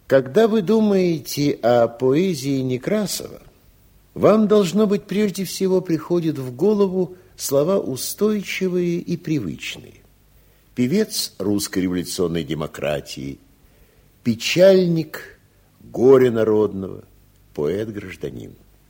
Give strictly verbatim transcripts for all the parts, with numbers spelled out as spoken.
Когда вы думаете о поэзии Некрасова, вам, должно быть, прежде всего приходят в голову слова устойчивые и привычные. Певец русской революционной демократии, печальник горя народного, поэт-гражданин.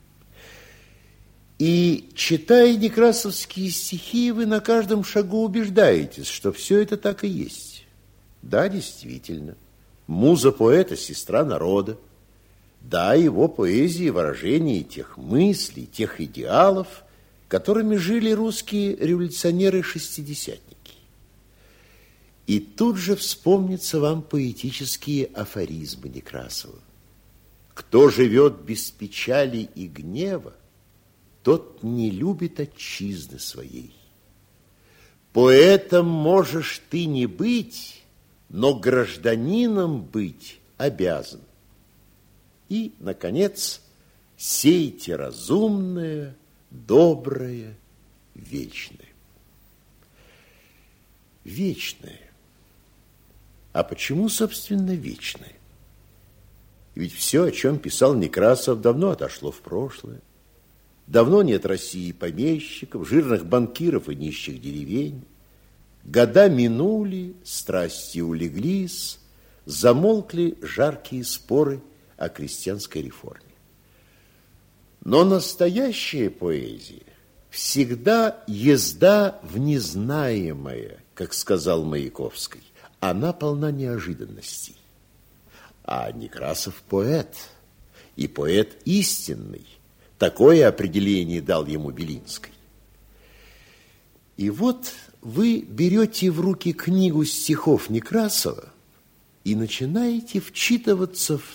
И, читая некрасовские стихи, вы на каждом шагу убеждаетесь, что все это так и есть. Да, действительно, муза поэта – сестра народа. Да, его поэзия – выражение тех мыслей, тех идеалов, которыми жили русские революционеры-шестидесятники. И тут же вспомнятся вам поэтические афоризмы Некрасова. Кто живет без печали и гнева, тот не любит отчизны своей. Поэтом можешь ты не быть, но гражданином быть обязан. И, наконец, сейте разумное, доброе, вечное. Вечное. А почему, собственно, вечное? Ведь все, о чем писал Некрасов, давно отошло в прошлое. Давно нет России помещиков, жирных банкиров и нищих деревень. Года минули, страсти улеглись, замолкли жаркие споры о крестьянской реформе. Но настоящая поэзия всегда езда в незнаемое, как сказал Маяковский. Она полна неожиданностей. А Некрасов поэт, и поэт истинный. Такое определение дал ему Белинский. И вот вы берете в руки книгу стихов Некрасова и начинаете вчитываться в